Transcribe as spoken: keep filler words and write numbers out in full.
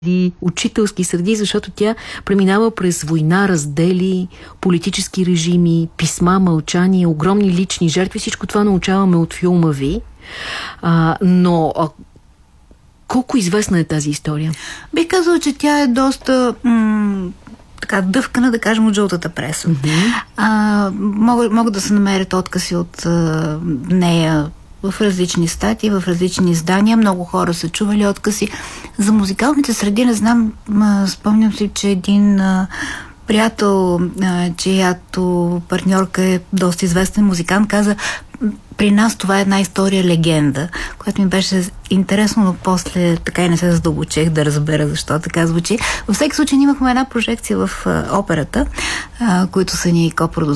учителски среди, защото тя преминава през война, раздели, политически режими, писма, мълчания, огромни лични жертви. Всичко това научаваме от филма ви. А, но а, колко известна е тази история? Бих казала, че тя е доста така дъвкана, да кажем, от жълтата преса. Mm-hmm. а, могат, могат да се намерят откази от а, нея в различни статии, в различни издания. Много хора са чували откази. За музикалните среди не знам, ма, спомням си, че един а, приятел, а, чиято партньорка е доста известен музикант, каза: при нас това е една история легенда, която ми беше интересно, но после така и не се задълбочех да разбера защо така звучи. Във всеки случай имахме една прожекция в а, операта, а, които са ни копродуцирали